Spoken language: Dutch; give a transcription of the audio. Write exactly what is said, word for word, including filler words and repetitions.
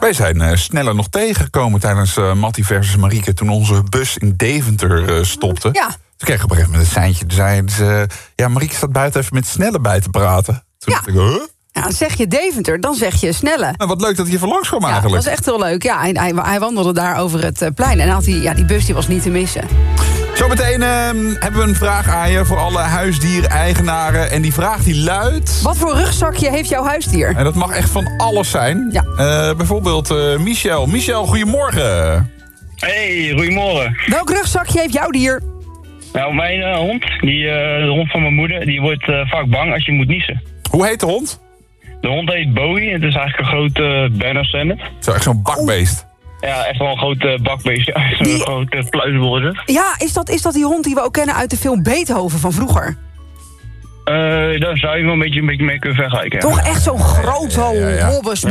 Wij zijn uh, sneller nog tegengekomen tijdens uh, Mattie versus Marieke... toen onze bus in Deventer uh, stopte. Ja. Toen kreeg ik op een gegeven moment een seintje. Toen zei ze, uh, ja, Marieke staat buiten even met Snelle bij te praten. Toen ja. dacht ik, huh? Ja, zeg je Deventer, dan zeg je Snelle. Nou, wat leuk dat hij even langs kwam ja, eigenlijk. Dat was echt heel leuk. Ja, hij, hij, hij wandelde daar over het uh, plein. En had hij, ja, die bus die was niet te missen. Zometeen uh, hebben we een vraag aan je voor alle huisdiereigenaren. En die vraag die luidt... Wat voor rugzakje heeft jouw huisdier? En dat mag echt van alles zijn. Ja. Uh, bijvoorbeeld uh, Michel. Michel, goedemorgen. Hey, goedemorgen. Welk rugzakje heeft jouw dier? Nou, mijn uh, hond, die, uh, de hond van mijn moeder, die wordt uh, vaak bang als je moet niezen. Hoe heet de hond? De hond heet Bowie. Het is eigenlijk een grote uh, Berner Sennet. Zo, echt zo'n bakbeest. Ja, echt wel een groot uh, bakbeest. Ja, zo'n Die... grote pluizenbol is het. Ja, is dat, is dat die hond die we ook kennen uit de film Beethoven van vroeger? Uh, daar zou je wel een beetje, een beetje mee kunnen vergelijken. Ja. Toch echt zo'n grote ja, ja, ja. hobbes Ja,